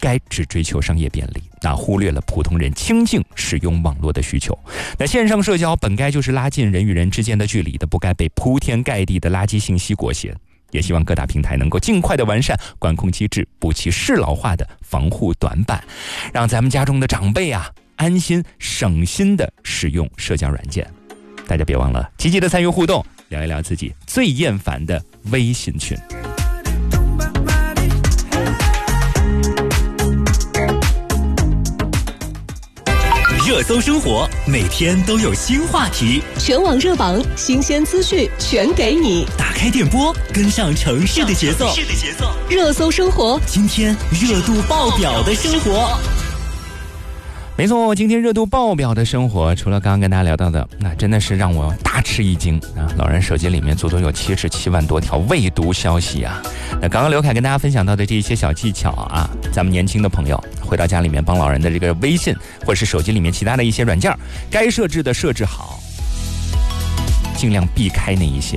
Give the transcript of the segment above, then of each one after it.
该只追求商业便利，忽略了普通人清静使用网络的需求。线上社交本该就是拉近人与人之间的距离的，不该被铺天盖地的垃圾信息裹挟。也希望各大平台能够尽快的完善管控机制，补齐适老化的防护短板，让咱们家中的长辈安心省心的使用社交软件。大家别忘了积极的参与互动，聊一聊自己最厌烦的微信群。 热搜生活，每天都有新话题， 全网热榜，新鲜资讯全给你。 打开电波，跟上城市的节奏。 热搜生活， 今天热度爆表的生活。 没错，今天热度爆表的生活，除了刚刚跟大家聊到的，那真的是让我大吃一惊老人手机里面足足有77万多条未读消息那刚刚刘凯跟大家分享到的这一些小技巧咱们年轻的朋友回到家里面帮老人的这个微信或者是手机里面其他的一些软件，该设置的设置好，尽量避开那一些。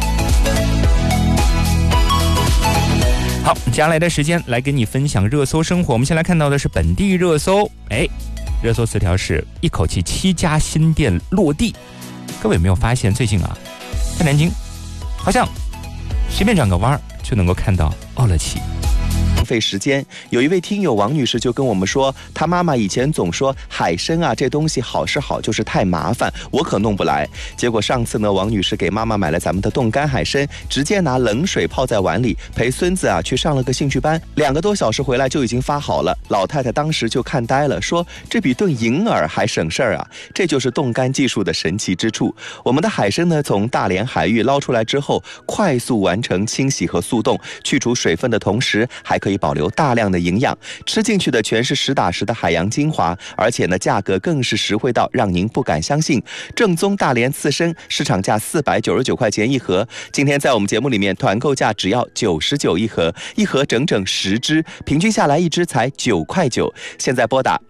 好，接下来的时间来跟你分享热搜生活。我们先来看到的是本地热搜，热搜词条是一口气7家新店落地。各位有没有发现最近在南京好像随便转个弯就能够看到奥乐奇。 费时间，有一位听友王女士就跟我们说，她妈妈以前总说海参这东西好是好，就是太麻烦，我可弄不来。结果上次呢，王女士给妈妈买了咱们的冻干海参，直接拿冷水泡在碗里，陪孙子去上了个兴趣班，2个多小时回来就已经发好了。老太太当时就看呆了，说这比炖银耳还省事儿这就是冻干技术的神奇之处。我们的海参呢，从大连海域捞出来之后，快速完成清洗和速冻，去除水分的同时，还可以保留大量的营养，吃进去的全是实打实的海洋精华，而且呢，价格更是实惠到让您不敢相信。正宗大连刺身市场价499块钱一盒，今天在我们节目里面团购价只要99一盒，一盒整整10只，平均下来一只才9块9。现在拨打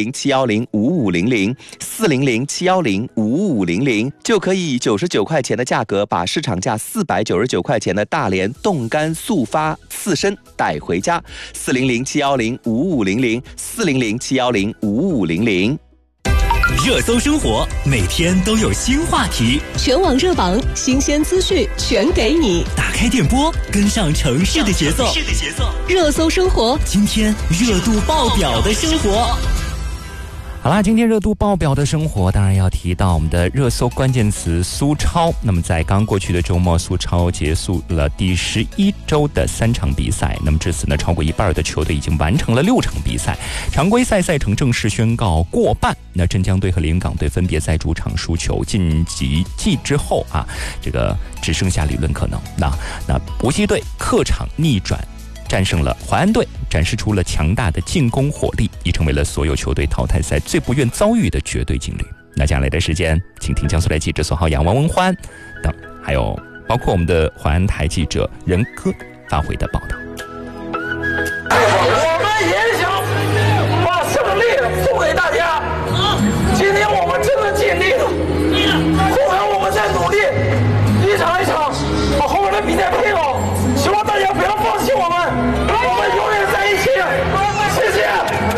400-710-5500，400-710-5500，就可以以99块钱的价格把市场价499块钱的大连冻干速发刺身带回家。400-710-5500，400-710-5500。 热搜生活，每天都有新话题， 全网热榜，新鲜资讯全给你。 打开电波，跟上城市的节奏。 热搜生活， 今天热度爆表的生活。 好啦，今天热度爆表的生活当然要提到我们的热搜关键词苏超。那么在刚过去的周末，苏超结束了第11周的3场比赛。那么至此呢，超过一半的球队已经完成了6场比赛，常规赛赛程正式宣告过半。那镇江队和连云港队分别在主场输球晋级季之后这个只剩下理论可能。那无锡队客场逆转战胜了淮安队，展示出了强大的进攻火力，已成为了所有球队淘汰赛最不愿遭遇的绝对劲旅。那接下来的时间，请听江苏台记者宋浩洋、王文欢等，还有包括我们的淮安台记者任科发回的报道。 我们也想把胜利送给大家。今天我们真的尽力了，后面我们再努力，一场一场把后面的比赛拼好。希望大家不要放弃我们，我们永远在一起。谢谢。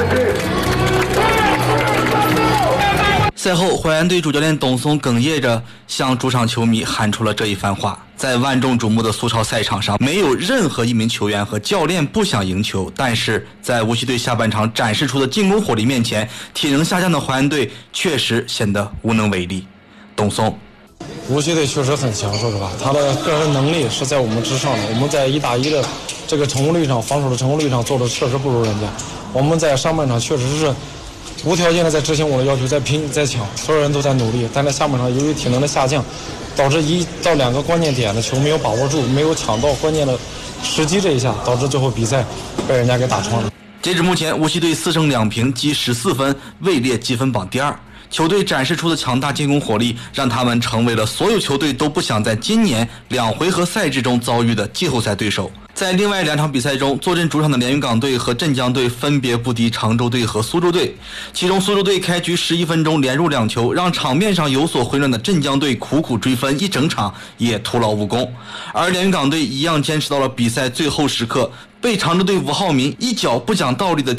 赛后，淮安队主教练董松哽咽着向主场球迷喊出了这一番话。在万众瞩目的苏超赛场上，没有任何一名球员和教练不想赢球，但是在无锡队下半场展示出的进攻火力面前，体能下降的淮安队确实显得无能为力。董松， 无锡队确实很强，说实话，他的个人能力是在我们之上的。我们在1打1的这个成功率上，防守的成功率上做的确实不如人家。我们在上半场确实是无条件的在执行我的要求，在拼在抢，所有人都在努力。但在下半场由于体能的下降，导致1到2个关键点的球没有把握住，没有抢到关键的时机，这一下导致最后比赛被人家给打穿了。 截止目前，无锡队4胜2平，积14分，位列积分榜第2。球队展示出的强大进攻火力，让他们成为了所有球队都不想在今年2回合赛制中遭遇的季后赛对手。在另外2场比赛中，坐镇主场的连云港队和镇江队分别不敌常州队和苏州队，其中苏州队开局11分钟连入2球，让场面上有所混乱的镇江队苦苦追分，一整场也徒劳无功。而连云港队一样坚持到了比赛最后时刻，被常州队吴浩民一脚不讲道理的